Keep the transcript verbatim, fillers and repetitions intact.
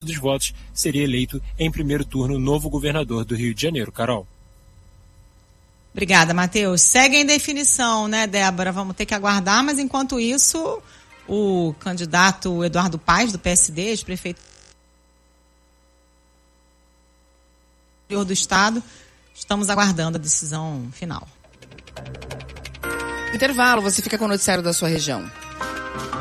dos votos, seria eleito em primeiro turno o novo governador do Rio de Janeiro. Carol. Obrigada, Matheus. Segue em definição, né, Débora? Vamos ter que aguardar, mas enquanto isso, o candidato Eduardo Paes, do P S D, ex-prefeito do Estado, estamos aguardando a decisão final. Intervalo, você fica com o noticiário da sua região.